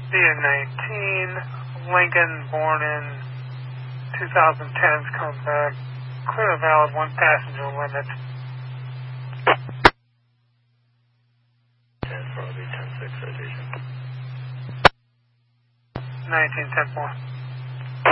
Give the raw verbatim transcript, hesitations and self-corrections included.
Via nineteen, Lincoln, born in two thousand ten, comes back. Clear valid, one passenger limit. ten four, I'll be ten six rotation. nineteen ten four.